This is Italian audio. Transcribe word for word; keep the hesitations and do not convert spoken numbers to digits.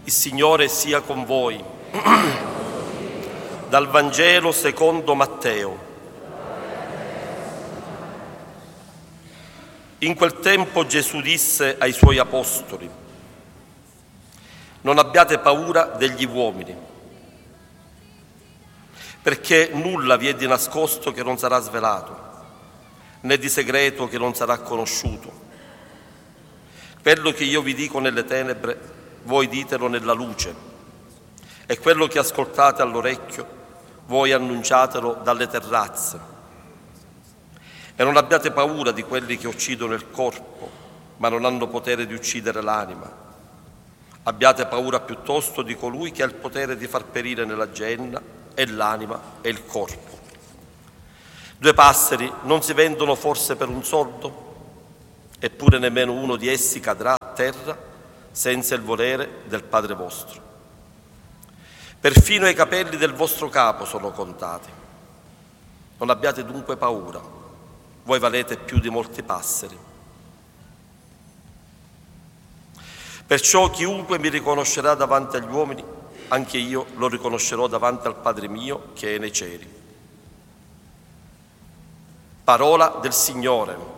Il Signore sia con voi. Dal Vangelo secondo Matteo. In quel tempo Gesù disse ai Suoi apostoli: non abbiate paura degli uomini, perché nulla vi è di nascosto che non sarà svelato, né di segreto che non sarà conosciuto. Quello che io vi dico nelle tenebre, voi ditelo nella luce, e quello che ascoltate all'orecchio, voi annunciatelo dalle terrazze. E non abbiate paura di quelli che uccidono il corpo, ma non hanno potere di uccidere l'anima. Abbiate paura piuttosto di colui che ha il potere di far perire nella genna e l'anima e il corpo. Due passeri non si vendono forse per un soldo? Eppure nemmeno uno di essi cadrà a terra senza il volere del Padre vostro. Perfino i capelli del vostro capo sono contati. Non abbiate dunque paura, voi valete più di molti passeri. Perciò chiunque mi riconoscerà davanti agli uomini, anche io lo riconoscerò davanti al Padre mio che è nei cieli. Parola del Signore.